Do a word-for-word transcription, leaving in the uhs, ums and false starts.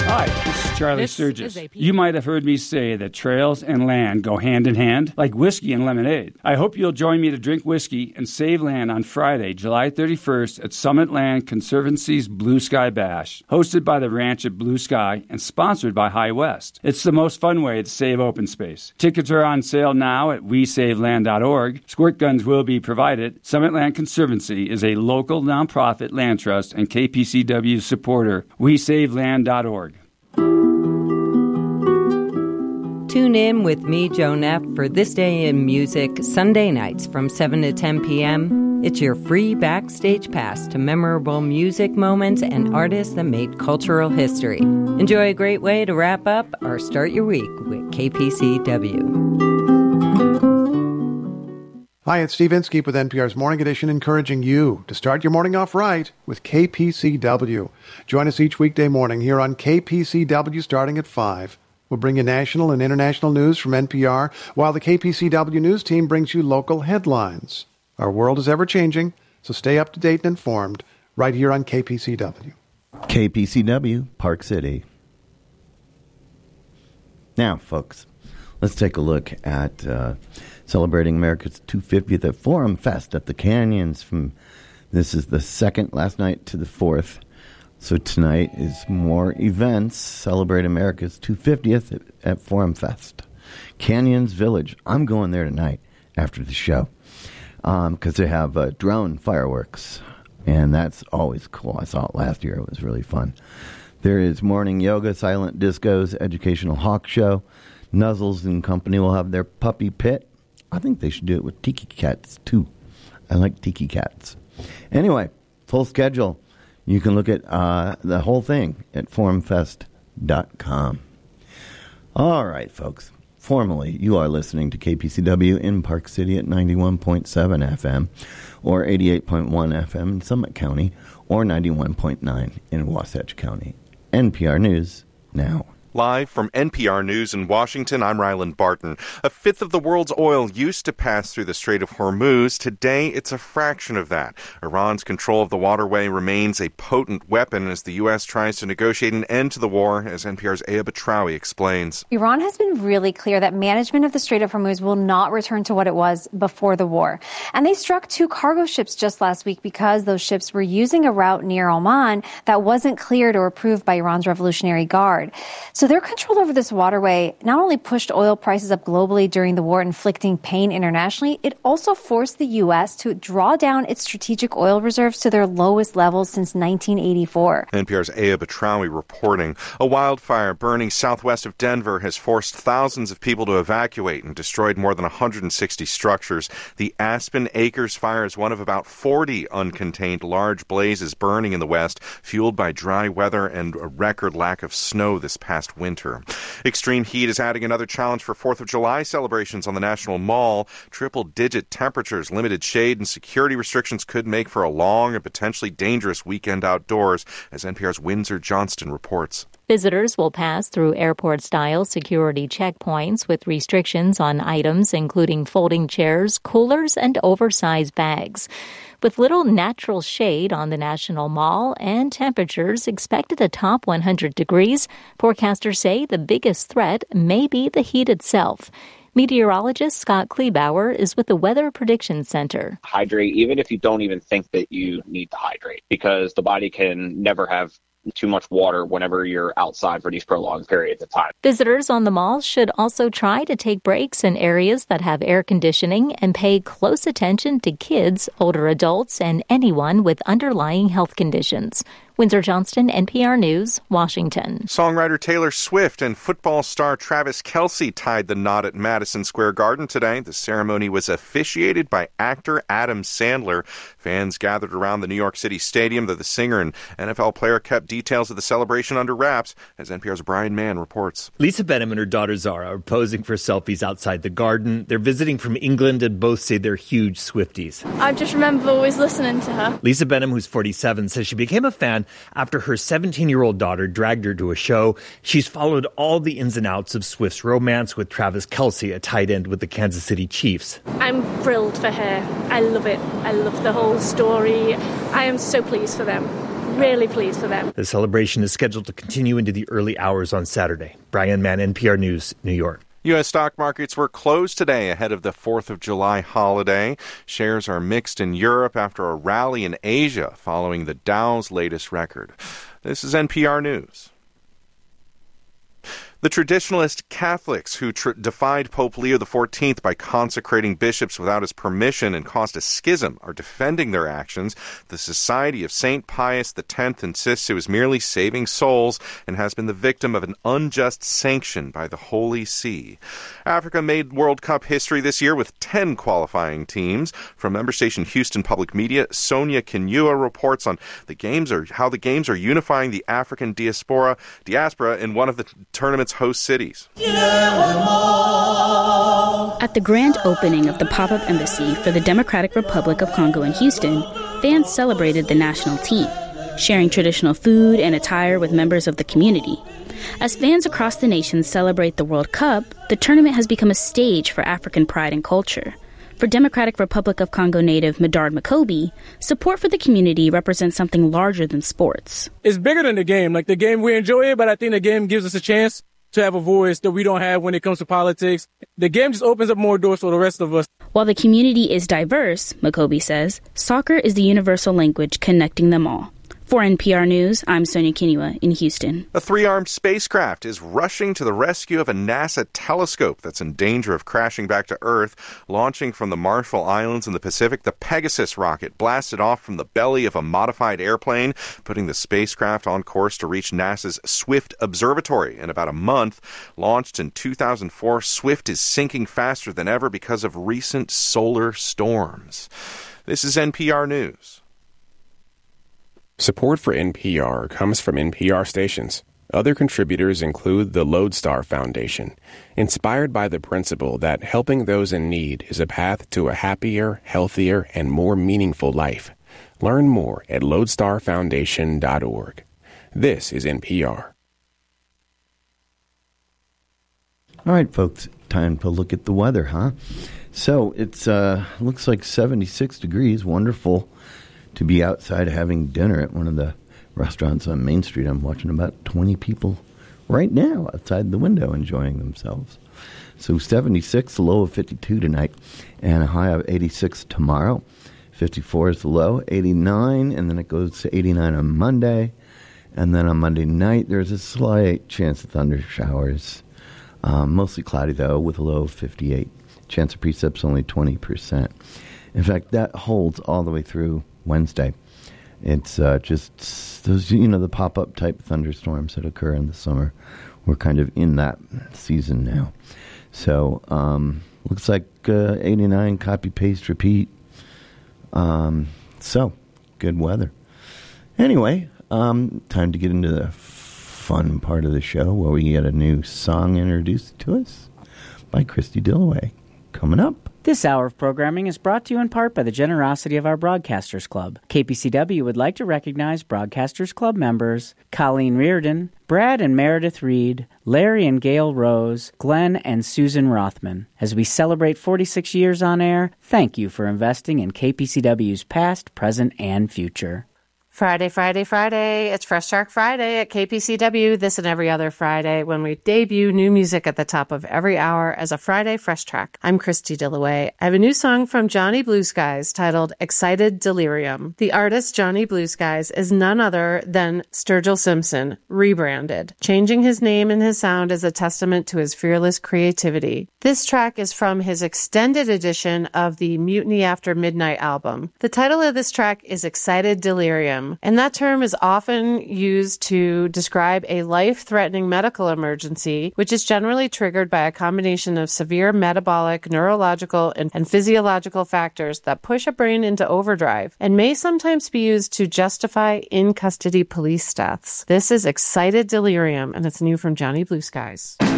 Hi, this is Charlie This Sturgis. is A P. You might have heard me say that trails and land go hand in hand, like whiskey and lemonade. I hope you'll join me to drink whiskey and save land on Friday, July thirty-first at Summit Land Conservancy's Blue Sky Bash, hosted by the ranch at Blue Sky and sponsored by High West. It's the most fun way to save open space. Tickets are on sale now at we save land dot org. Squirt guns will be provided. Summit Land Conservancy is a local nonprofit land trust and K P C W supporter. we save land dot org. Tune in with me, Joe Neff, for This Day in Music, Sunday nights from seven to ten p.m. It's your free backstage pass to memorable music moments and artists that made cultural history. Enjoy a great way to wrap up or start your week with K P C W. Hi, it's Steve Inskeep with N P R's Morning Edition, encouraging you to start your morning off right with K P C W. Join us each weekday morning here on K P C W starting at five. We'll bring you national and international news from N P R, while the K P C W News team brings you local headlines. Our world is ever-changing, so stay up to date and informed right here on K P C W. K P C W, Park City. Now, folks, let's take a look at uh, celebrating America's two hundred fiftieth at Forum Fest at the Canyons. From This is the second last night to the fourth. So tonight is more events. Celebrate America's two hundred fiftieth at, at Forum Fest. Canyons Village. I'm going there tonight after the show because um, they have uh, drone fireworks. And that's always cool. I saw it last year. It was really fun. There is morning yoga, silent discos, educational hawk show. Nuzzles and company will have their puppy pit. I think they should do it with tiki cats, too. I like tiki cats. Anyway, full schedule. You can look at uh, the whole thing at forum fest dot com. All right, folks. Formally, you are listening to K P C W in Park City at ninety-one point seven F M or eighty-eight point one F M in Summit County or ninety-one point nine in Wasatch County. N P R News now. Live from N P R News in Washington, I'm Ryland Barton. A fifth of the world's oil used to pass through the Strait of Hormuz. Today, it's a fraction of that. Iran's control of the waterway remains a potent weapon as the U S tries to negotiate an end to the war, as N P R's Aya Batrawi explains. Iran has been really clear that management of the Strait of Hormuz will not return to what it was before the war. And they struck two cargo ships just last week because those ships were using a route near Oman that wasn't cleared or approved by Iran's Revolutionary Guard. So their control over this waterway not only pushed oil prices up globally during the war, inflicting pain internationally, it also forced the U S to draw down its strategic oil reserves to their lowest levels since nineteen eighty-four. N P R's Aya Batrawi reporting. A wildfire burning southwest of Denver has forced thousands of people to evacuate and destroyed more than one hundred sixty structures. The Aspen Acres fire is one of about forty uncontained large blazes burning in the west, fueled by dry weather and a record lack of snow this past winter. Extreme heat is adding another challenge for fourth of July celebrations on the National Mall. Triple-digit temperatures, limited shade, and security restrictions could make for a long and potentially dangerous weekend outdoors, as N P R's Windsor Johnston reports. Visitors will pass through airport-style security checkpoints with restrictions on items including folding chairs, coolers, and oversized bags. With little natural shade on the National Mall and temperatures expected to top one hundred degrees, forecasters say the biggest threat may be the heat itself. Meteorologist Scott Kleebauer is with the Weather Prediction Center. Hydrate, even if you don't even think that you need to hydrate, because the body can never have too much water whenever you're outside for these prolonged periods of time. Visitors on the mall should also try to take breaks in areas that have air conditioning and pay close attention to kids, older adults, and anyone with underlying health conditions. Windsor Johnston, N P R News, Washington. Songwriter Taylor Swift and football star Travis Kelce tied the knot at Madison Square Garden today. The ceremony was officiated by actor Adam Sandler. Fans gathered around the New York City Stadium, though the singer and N F L player kept details of the celebration under wraps, as N P R's Brian Mann reports. Lisa Benham and her daughter Zara are posing for selfies outside the Garden. They're visiting from England and both say they're huge Swifties. I just remember always listening to her. Lisa Benham, who's forty-seven, says she became a fan after her seventeen-year-old daughter dragged her to a show. She's followed all the ins and outs of Swift's romance with Travis Kelce, a tight end with the Kansas City Chiefs. I'm thrilled for her. I love it. I love the whole story. I am so pleased for them. really pleased for them. The celebration is scheduled to continue into the early hours on Saturday. Brian Mann, N P R News, New York. U S stock markets were closed today ahead of the fourth of July holiday. Shares are mixed in Europe after a rally in Asia following the Dow's latest record. This is N P R News. The traditionalist Catholics who tr- defied Pope Leo the fourteenth by consecrating bishops without his permission and caused a schism are defending their actions. The Society of Saint Pius the tenth insists it was merely saving souls and has been the victim of an unjust sanction by the Holy See. Africa made World Cup history this year with ten qualifying teams. From member station Houston Public Media, Sonia Kinua reports on the games are how the games are unifying the African diaspora diaspora in one of the tournament's host cities. At the grand opening of the pop-up embassy for the Democratic Republic of Congo in Houston, fans celebrated the national team, sharing traditional food and attire with members of the community. As fans across the nation celebrate the World Cup, the tournament has become a stage for African pride and culture. For Democratic Republic of Congo native Medard Makobi, support for the community represents something larger than sports. It's bigger than the game. Like, the game, we enjoy it, but I think the game gives us a chance to have a voice that we don't have when it comes to politics. The game just opens up more doors for the rest of us. While the community is diverse, Makobi says, soccer is the universal language connecting them all. For N P R News, I'm Sonia Kinua in Houston. A three-armed spacecraft is rushing to the rescue of a NASA telescope that's in danger of crashing back to Earth. Launching from the Marshall Islands in the Pacific, the Pegasus rocket blasted off from the belly of a modified airplane, putting the spacecraft on course to reach NASA's Swift Observatory in about a month. Launched in two thousand four, Swift is sinking faster than ever because of recent solar storms. This is N P R News. Support for N P R comes from N P R stations. Other contributors include the Lodestar Foundation, inspired by the principle that helping those in need is a path to a happier, healthier, and more meaningful life. Learn more at lodestar foundation dot org. This is N P R. All right, folks, time to look at the weather, huh? So it's uh, looks like seventy-six degrees, wonderful to be outside having dinner at one of the restaurants on Main Street. I'm watching about twenty people right now outside the window enjoying themselves. So seventy-six, a low of fifty-two tonight, and a high of eighty-six tomorrow. fifty-four is the low, eighty-nine, and then it goes to eighty-nine on Monday. And then on Monday night, there's a slight chance of thunder showers. Um, mostly cloudy, though, with a low of fifty-eight. Chance of precipit's only twenty percent. In fact, that holds all the way through Wednesday. It's uh, just those, you know, the pop-up type thunderstorms that occur in the summer. We're kind of in that season now. So, um, looks like uh, eighty-nine, copy, paste, repeat. Um, so, good weather. Anyway, um, time to get into the fun part of the show where we get a new song introduced to us by Christy Dillaway. Coming up. This hour of programming is brought to you in part by the generosity of our Broadcasters Club. K P C W would like to recognize Broadcasters Club members Colleen Reardon, Brad and Meredith Reed, Larry and Gail Rose, Glenn and Susan Rothman. As we celebrate forty-six years on air, thank you for investing in K P C W's past, present, and future. Friday, Friday, Friday. It's Fresh Talk Friday at K P C W, this and every other Friday, when we debut new music at the top of every hour as a Friday Fresh Track. I'm Christy Dillaway. I have a new song from Johnny Blue Skies titled Excited Delirium. The artist Johnny Blue Skies is none other than Sturgill Simpson, rebranded. Changing his name and his sound is a testament to his fearless creativity. This track is from his extended edition of the Mutiny After Midnight album. The title of this track is Excited Delirium, and that term is often used to describe a life-threatening medical emergency, which is generally triggered by a combination of severe metabolic, neurological, and, and physiological factors that push a brain into overdrive, and may sometimes be used to justify in-custody police deaths. This is Excited Delirium, and it's new from Johnny Blue Skies.